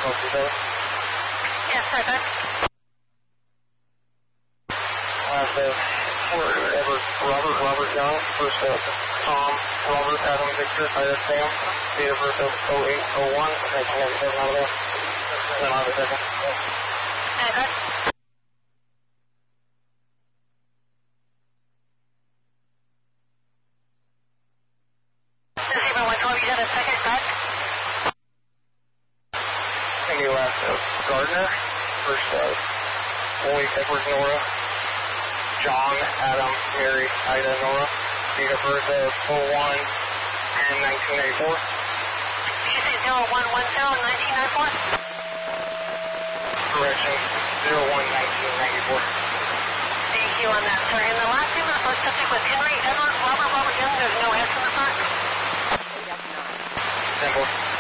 Yes, sir, good. Robert Young, first Tom, Robert, Adam, Victor, Sam, date of birth of 0801, 1997 out of there. Then on the second. Good. Zebra 112, you got a second, good. And you last Gardner, first Lloyd, Edward, Nora, John, Adam, Mary, Ida, Nora, date of birth of 01/10/1994. Did you say 0110-1994? Correction, 01/1994. Thank you on that, sir. And the last name of the first subject was Henry Edward Robert Young. There's no S in the front. Simple.